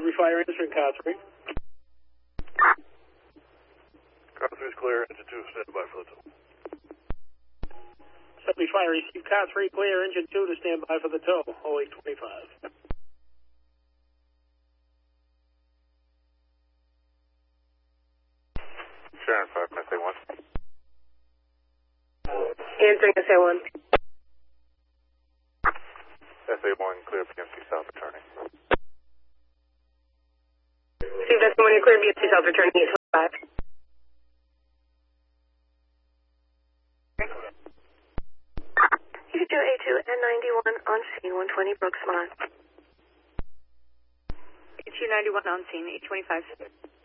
Sudbury Fire answering car 3. Car 3 is clear, engine 2 stand by for the tow. Sudbury Fire received car 3 clear, engine 2 to stand by for the tow, 0825. Sharon 5, can I say 1? Answering SA1. SA1, clear PMC south returning. Received SA1, you're clear, BFC south returning 825. You could do A2 and 91 on scene, 120 Brooks Mont. A291 on scene, 825.